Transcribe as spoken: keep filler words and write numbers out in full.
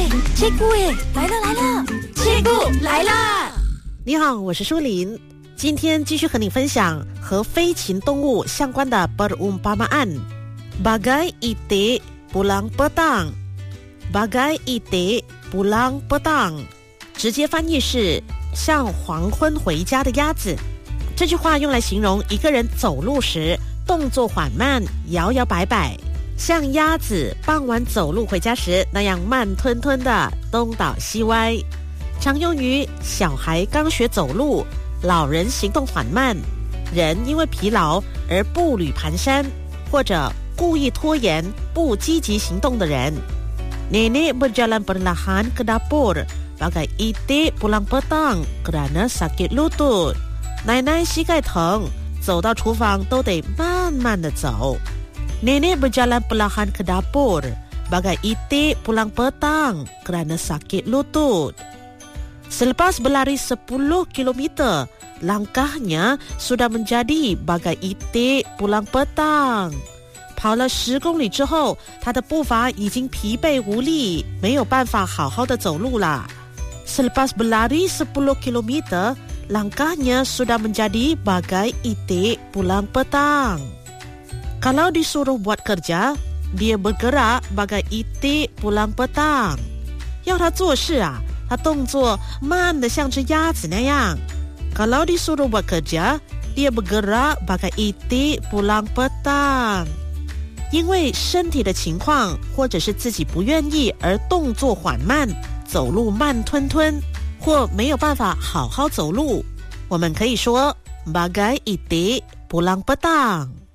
切姑耶，来了来了，切姑来啦！ 你好，我是舒琳，今天继续和你分享和飞禽动物相关的 perumpamaan。Bagai itik pulang petang， Bagai itik pulang petang， 直接翻译是像黄昏回家的鸭子。这句话用来形容一个人走路时动作缓慢，摇摇摆摆，像鸭子傍晚走路回家时那样慢吞吞的东倒西歪，常用于小孩刚学走路，老人行动缓慢，人因为疲劳而步履蹒跚，或者故意拖延不积极行动的人。 Nenek berjalan perlahan ke dapur bagai itik pulang petang kerana sakit lutut。 奶奶膝盖疼，走到厨房都得慢慢的走。 Nenek berjalan perlahan ke dapur bagai itik pulang petang kerana sakit lutut。 Selepas berlari sepuluh kilometer, langkahnya sudah menjadi bagai itik pulang petang。 跑了十公里之后，他的步伐已经疲惫无力，没有办法好好的走路了。 Selepas berlari sepuluh kilometer, langkahnya sudah menjadi bagai itik pulang petang。 Kalau disuruh buat kerja, dia bergerak bagai itik pulang petang。 要他做事啊，他动作慢得像只鸭子那样。 Kalau disuruh buat kerja, dia bergerak bagai itik pulang petang。 因为身体的情况或者是自己不愿意而动作缓慢，走路慢吞吞，或没有办法好好走路，我们可以说 bagai itik pulang petang。